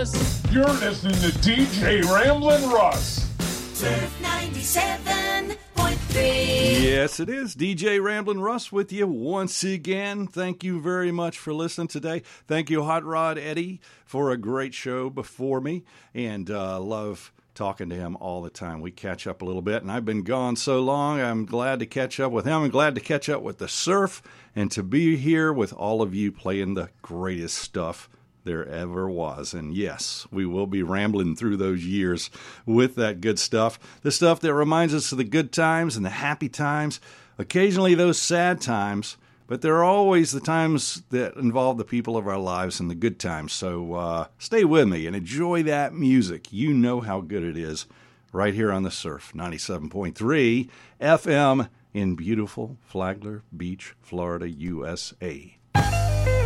Russ. You're listening to DJ Ramblin' Russ. Surf 97.3. Yes, it is. DJ Ramblin' Russ with you once again. Thank you very much for listening today. Thank you, Hot Rod Eddie, for a great show before me. And love talking to him all the time. We catch up a little bit, and I've been gone so long. I'm glad to catch up with him. I'm glad to catch up with the surf and to be here with all of you playing the greatest stuff there ever was. And yes, we will be rambling through those years with that good stuff. The stuff that reminds us of the good times and the happy times, occasionally those sad times, but there are always the times that involve the people of our lives and the good times. So stay with me and enjoy that music. You know how good it is right here on the Surf 97.3 FM in beautiful Flagler Beach, Florida, USA.